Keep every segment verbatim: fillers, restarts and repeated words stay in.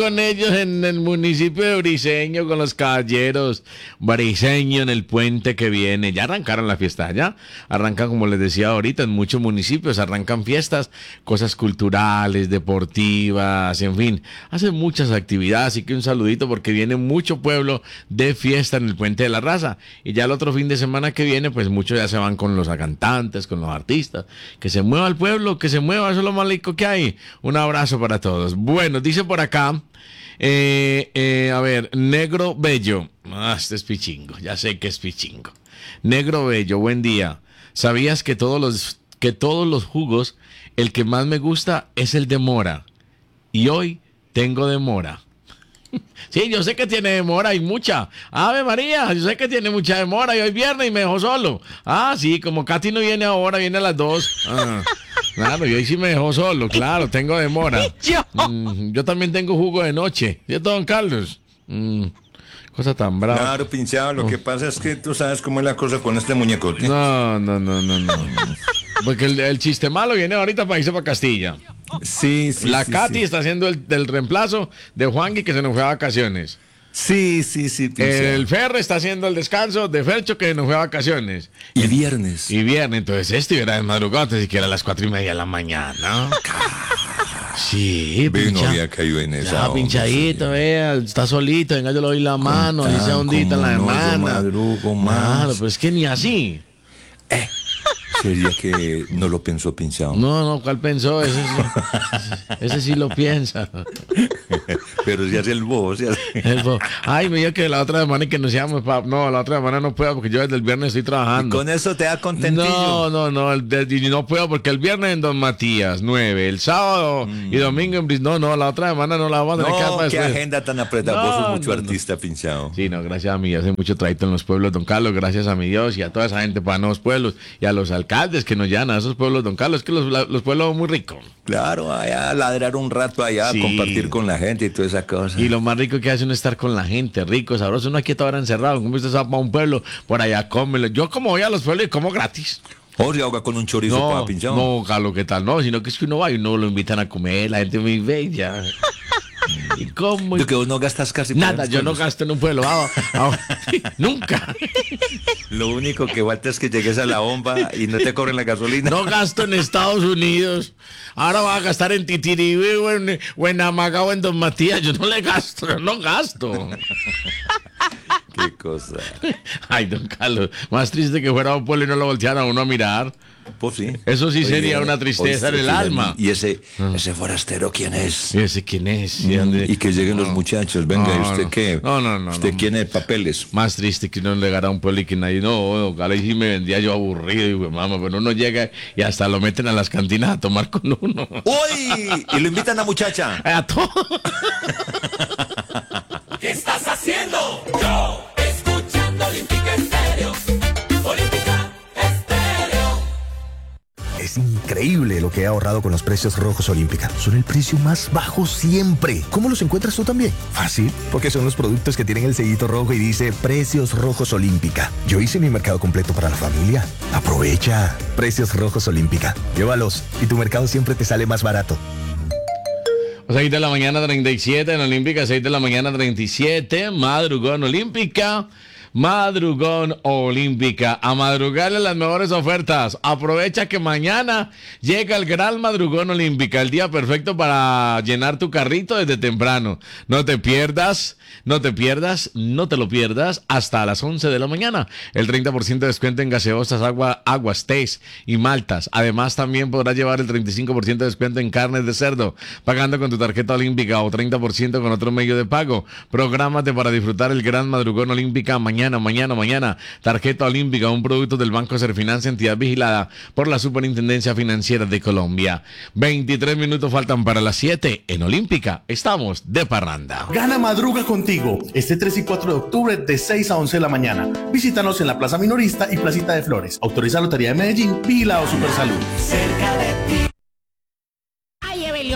con ellos en el municipio de Briseño, con los caballeros. Briseño en el puente que viene. Ya arrancaron la fiesta, ya. Arrancan, como les decía ahorita, en muchos municipios arrancan fiestas, cosas culturales, deportivas, en fin. Hacen muchas actividades, así que un saludito porque viene mucho pueblo de fiesta en el Puente de la Raza. Y ya el otro fin de semana que viene, pues muchos ya se van con los cantantes, con los artistas. Que se mueva el pueblo, que se mueva, eso es lo más rico que hay. Un abrazo para todos. Bueno, dice por acá... Eh, eh, a ver, Negro Bello. Ah, este es pichingo, ya sé que es pichingo. Negro Bello, buen día. ¿Sabías que todos los, que todos los jugos, el que más me gusta es el de mora? Y hoy tengo de mora. Sí, yo sé que tiene demora y mucha. Ave María, yo sé que tiene mucha demora y hoy viernes y me dejó solo. Ah, sí, como Katy no viene ahora, viene a las dos. Ah, claro, y hoy sí me dejó solo, claro, tengo demora. Yo, Mm, yo también tengo jugo de noche. ¿Cierto, don Carlos? Mm, cosa tan brava. Claro, pinchado, lo que pasa es que tú sabes cómo es la cosa con este muñecote. No, no, no, no, no. Porque el, el chiste malo viene ahorita para irse para Castilla. Sí, sí, La sí, Katy sí. está haciendo el, del reemplazo de Juangui que se nos fue a vacaciones. Sí, sí, sí, pinchado. El Ferre está haciendo el descanso de Fercho que nos fue a vacaciones. Y viernes. Y viernes, entonces este era de madrugada, siquiera a las cuatro y media de la mañana. Sí, Ve, no pincha. había caído en esa Ya, onda, pinchadito, vea, está solito, venga, yo le doy la mano, Con dice tan ondita en la como no, yo hermana. madrugo más. Claro, pero es que ni así. Sería que no lo pensó pinchado. No, no, ¿cuál pensó? Ese sí, ese sí lo piensa. Pero si hace el bobo, si hace... El bo- Ay, me dijo que la otra semana y que nos íbamos pa... No, la otra semana no puedo porque yo desde el viernes estoy trabajando. Con eso te da contentillo. No, no, no, el de- y no puedo porque el viernes en Don Matías, nueve, el sábado y domingo en Bris. No, no, la otra semana no la vamos a tener que dar No, para qué después. agenda tan apretada. Vos No, sos mucho no, no. artista, pinchado. Sí, no, gracias a mí, hace mucho traído en los pueblos, don Carlos, gracias a mi Dios y a toda esa gente para nuevos pueblos y a los alcaldes que nos llevan a esos pueblos, don Carlos, que los, la- los pueblos son muy ricos. Claro, allá ladrar un rato allá, Sí. compartir con la gente y toda esa cosa. Y lo más rico que hace uno es estar con la gente, rico, sabroso, uno aquí ahora encerrado, como usted va para un pueblo, por allá cómelo. Yo como voy a los pueblos y como gratis. O se ahoga con un chorizo No, para pinchado. no, Carlos, ¿qué tal? No, sino que es que uno va y uno lo invitan a comer, la gente muy bella. ¿Y cómo? De que vos no gastas casi por Nada, los yo no pueblos. gasto en un pueblo, ah, ah, nunca. Lo único que falta es que llegues a la bomba y no te cobren la gasolina. No gasto en Estados Unidos. Ahora va a gastar en Titiribí o en, o en Amaga o en Don Matías. Yo no le gasto, yo no gasto. Qué cosa. Ay, don Carlos, más triste que fuera a un pueblo y no lo voltearan a uno a mirar. Pues sí. Eso sí sería Oye, una tristeza en oíste, el Fidel, alma. Y ese, ese forastero, ¿quién es? ¿Y ese quién es? ¿Y dónde? Y que lleguen los No. muchachos. Venga, ¿y No, usted no. qué? No, no, no, ¿Usted no. quién es? Papeles. Más triste que uno llegara a un pueblo y que nadie, no, ojalá y sí me vendía yo aburrido, y güey, mamá, pero uno llega y hasta lo meten a las cantinas a tomar con uno. ¡Uy! Y lo invitan a muchacha. A todo. ¿Qué estás haciendo? Yo, escuchando Olímpica Estéreo. Olímpica Estéreo. Es increíble lo que he ahorrado con los precios rojos Olímpica. Son el precio más bajo siempre. ¿Cómo los encuentras tú también? Fácil, porque son los productos que tienen el sellito rojo y dice Precios Rojos Olímpica. Yo hice mi mercado completo para la familia. Aprovecha. Precios Rojos Olímpica. Llévalos y tu mercado siempre te sale más barato. seis de la mañana treinta y siete en Olímpica, seis de la mañana treinta y siete, madrugón Olímpica, madrugón Olímpica, a madrugarle las mejores ofertas, aprovecha que mañana llega el gran madrugón Olímpica, el día perfecto para llenar tu carrito desde temprano, no te pierdas, no te pierdas, no te lo pierdas, hasta las once de la mañana, el treinta por ciento de descuento en gaseosas, agua, aguas, tés y maltas, además también podrás llevar el treinta y cinco por ciento de descuento en carnes de cerdo, pagando con tu tarjeta Olímpica o treinta por ciento con otro medio de pago. Prográmate para disfrutar el gran madrugón Olímpica mañana, mañana, mañana. Tarjeta Olímpica, un producto del Banco Serfinanza, entidad vigilada por la Superintendencia Financiera de Colombia. veintitrés minutos faltan para las siete en Olímpica. Estamos de parranda. Gana Madruga contigo este tres y cuatro de octubre de seis a once de la mañana. Visítanos en la Plaza Minorista y Placita de Flores. Autoriza Lotería de Medellín, vigilado Supersalud. Ay, Evelio,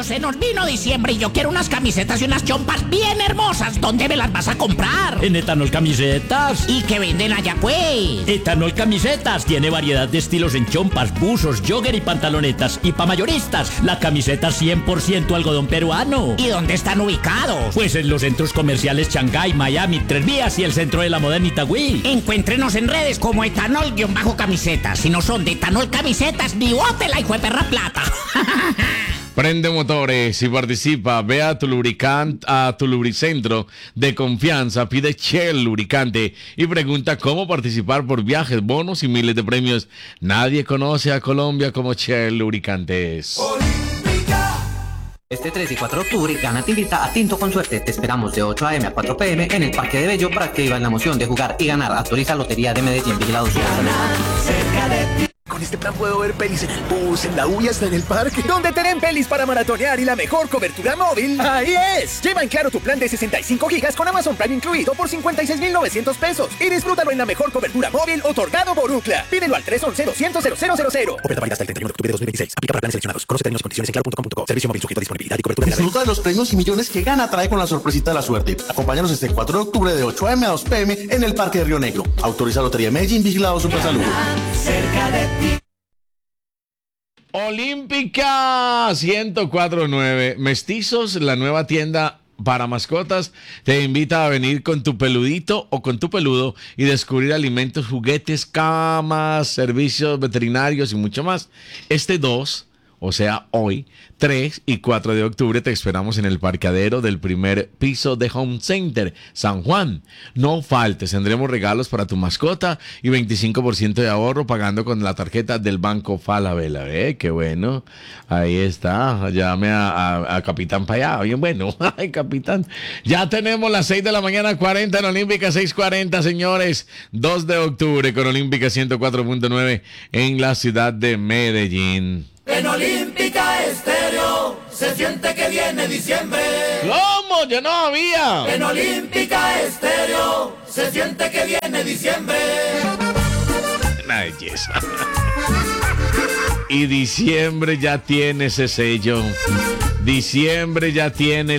se nos vino diciembre y yo quiero unas camisetas y unas chompas bien hermosas. ¿Dónde me las vas a comprar? En Etanol Camisetas. ¿Y qué venden allá, pues? Etanol Camisetas tiene variedad de estilos en chompas, buzos, jogger y pantalonetas. Y pa' mayoristas, la camiseta cien por ciento algodón peruano. ¿Y dónde están ubicados? Pues en los centros comerciales Shanghái, Miami, Tres Vías y el centro de la moda en Itagüí. Encuéntrenos en redes como etanol-camisetas. Si no son de Etanol Camisetas, ni bótela, hijo de perra plata. Prende motores y participa. Ve a tu lubricante, a tu lubricentro de confianza, pide Shell lubricante y pregunta cómo participar por viajes, bonos y miles de premios. Nadie conoce a Colombia como Shell lubricantes. Este tres y cuatro de octubre, Gana te invita a Tinto con Suerte. Te esperamos de ocho a eme a cuatro pe eme en el Parque de Bello para que vivas la emoción de jugar y ganar. Autoriza Lotería de Medellín, vigilado Supersalud. Con este plan puedo ver pelis en el bus, en la U y hasta en el parque. ¿Dónde tienen pelis para maratonear y la mejor cobertura móvil? ¡Ahí es! Lleva en Claro tu plan de sesenta y cinco gigas con Amazon Prime incluido por cincuenta y seis mil novecientos pesos. Y disfrútalo en la mejor cobertura móvil otorgado por Ucla. Pídelo al tres once, doscientos, cero cero cero cero. Oferta válida hasta el treinta y uno de octubre de dos mil veintiséis. Aplica para planes seleccionados. Conoce términos y condiciones en claro punto com punto co. Servicio móvil sujeto a disponibilidad y cobertura. Disfruta de los premios y millones que Gana trae con la sorpresita de la suerte. Acompáñanos este cuatro de octubre de ocho a eme a dos pe eme en el Parque de Río Negro. Autoriza Lotería de Medellín, vigilado Supersalud. Cerca de ti. Olímpica ciento cuatro punto nueve. Mestizos, la nueva tienda para mascotas, te invita a venir con tu peludito o con tu peludo y descubrir alimentos, juguetes, camas, servicios veterinarios y mucho más. Este dos, o sea, hoy, tres y cuatro de octubre, te esperamos en el parqueadero del primer piso de Home Center, San Juan. No faltes, tendremos regalos para tu mascota y veinticinco por ciento de ahorro pagando con la tarjeta del Banco Falabella. ¿Eh? Qué bueno. Ahí está. Llame a, a, a Capitán para allá. Bien bueno. Ay, Capitán. Ya tenemos las seis de la mañana, cuarenta en Olímpica, seis cuarenta, señores. dos de octubre con Olímpica ciento cuatro punto nueve en la ciudad de Medellín. En Olímpica Estéreo se siente que viene diciembre. ¿Cómo? Yo no había. En Olímpica Estéreo se siente que viene diciembre. Una belleza. Y diciembre ya tiene ese sello. Diciembre ya tiene